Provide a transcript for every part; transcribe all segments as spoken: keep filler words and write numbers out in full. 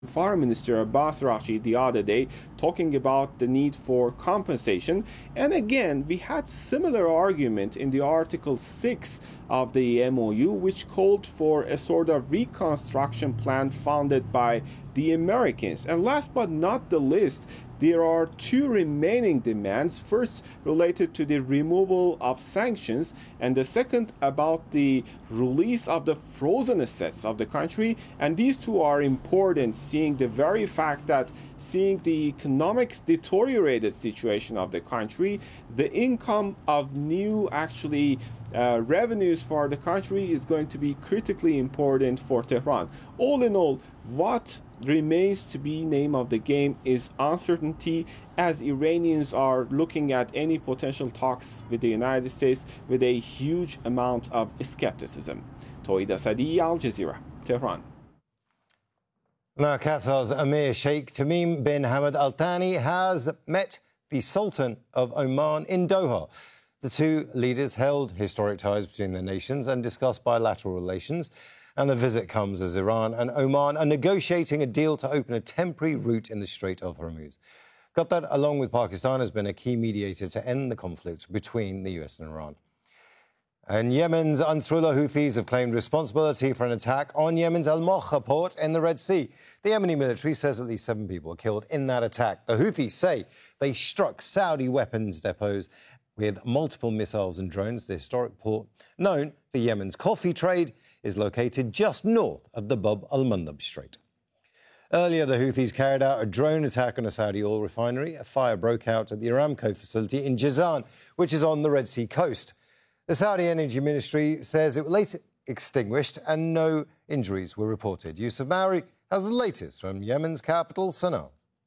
Foreign Minister Abbas Araghchi the other day talking about the need for compensation. And again, we had similar argument in the Article six of the M O U, which called for a sort of reconstruction plan funded by the Americans. And last but not the least, there are two remaining demands. First, related to the removal of sanctions, and the second about the release of the frozen assets of the country. And these two are important, seeing the very fact that seeing the economic deteriorated situation of the country, the income of new actually uh, revenues for the country is going to be critically important for Tehran. All in all, what remains to be name of the game is uncertainty, as Iranians are looking at any potential talks with the United States with a huge amount of skepticism. Toeed Asadi, Al Jazeera, Tehran. Now, Qatar's Emir Sheikh Tamim bin Hamad Al Thani has met the Sultan of Oman in Doha. The two leaders held historic ties between their nations and discussed bilateral relations. And the visit comes as Iran and Oman are negotiating a deal to open a temporary route in the Strait of Hormuz. Qatar, along with Pakistan, has been a key mediator to end the conflict between the U S and Iran. And Yemen's Ansarullah Houthis have claimed responsibility for an attack on Yemen's Al Mokha port in the Red Sea. The Yemeni military says at least seven people were killed in that attack. The Houthis say they struck Saudi weapons depots with multiple missiles and drones. The historic port, known for Yemen's coffee trade, is located just north of the Bab al-Mandab Strait. Earlier, the Houthis carried out a drone attack on a Saudi oil refinery. A fire broke out at the Aramco facility in Jazan, which is on the Red Sea coast. The Saudi Energy Ministry says it was later extinguished and no injuries were reported. Yusuf Maori has the latest from Yemen's capital, Sana'a.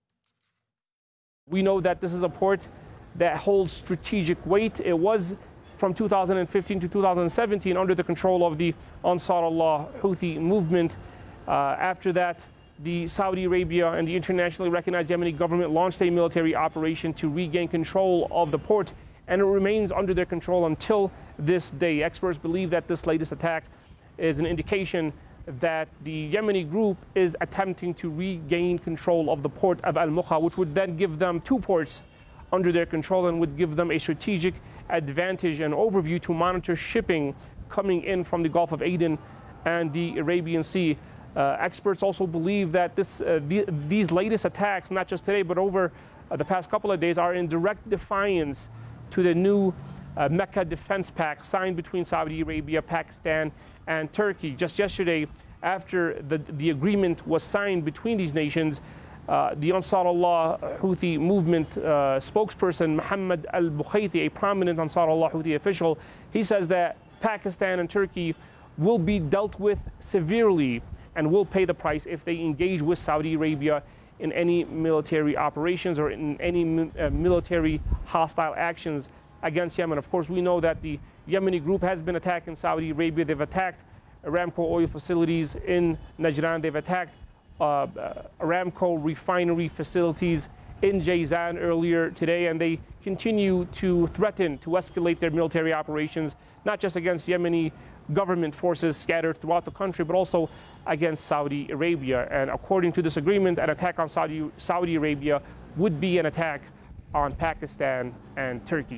We know that this is a port that holds strategic weight. It was from two thousand fifteen to two thousand seventeen under the control of the Ansarullah Houthi movement. Uh, after that, the Saudi Arabia and the internationally recognized Yemeni government launched a military operation to regain control of the port, and it remains under their control until this day. Experts believe that this latest attack is an indication that the Yemeni group is attempting to regain control of the port of Al Mokha, which would then give them two ports under their control and would give them a strategic advantage and overview to monitor shipping coming in from the Gulf of Aden and the Arabian Sea. Uh, experts also believe that this, uh, the, these latest attacks, not just today, but over uh, the past couple of days, are in direct defiance to the new uh, Mecca Defense Pact signed between Saudi Arabia, Pakistan, and Turkey. Just yesterday, after the, the agreement was signed between these nations, Uh, the Ansarullah Houthi movement uh, spokesperson Mohammed al-Bukhaiti, a prominent Ansarullah Houthi official, he says that Pakistan and Turkey will be dealt with severely and will pay the price if they engage with Saudi Arabia in any military operations or in any uh, military hostile actions against Yemen. Of course, we know that the Yemeni group has been attacking Saudi Arabia. They've attacked Aramco oil facilities in Najran. They've attacked Uh, uh, Aramco refinery facilities in Jazan earlier today, and they continue to threaten to escalate their military operations, not just against Yemeni government forces scattered throughout the country, but also against Saudi Arabia. And according to this agreement, an attack on Saudi, Saudi Arabia would be an attack on Pakistan and Turkey.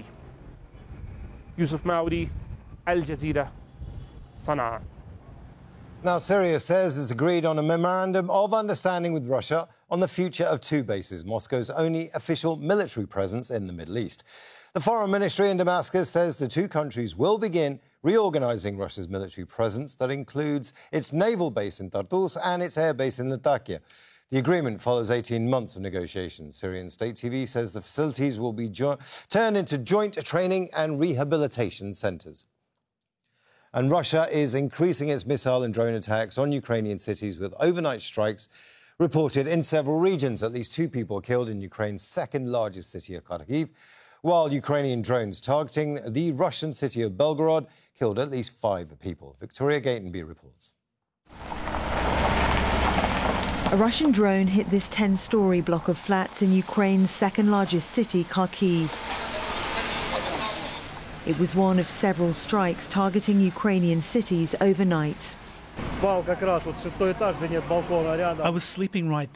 Yusuf Maudi, Al Jazeera, Sana'a. Now, Syria says it's agreed on a memorandum of understanding with Russia on the future of two bases, Moscow's only official military presence in the Middle East. The Foreign Ministry in Damascus says the two countries will begin reorganizing Russia's military presence that includes its naval base in Tartus and its air base in Latakia. The agreement follows eighteen months of negotiations. Syrian state T V says the facilities will be turned into joint training and rehabilitation centres. And Russia is increasing its missile and drone attacks on Ukrainian cities with overnight strikes reported in several regions. At least two people killed in Ukraine's second-largest city of Kharkiv, while Ukrainian drones targeting the Russian city of Belgorod killed at least five people. Victoria Gatenby reports. A Russian drone hit this ten-storey block of flats in Ukraine's second-largest city, Kharkiv. It was one of several strikes targeting Ukrainian cities overnight. Спал как раз, вот шестой этаж, где нет балкона рядом. I was sleeping right there.